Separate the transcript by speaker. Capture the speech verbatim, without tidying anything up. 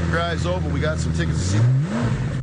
Speaker 1: drive's over. We got some tickets to see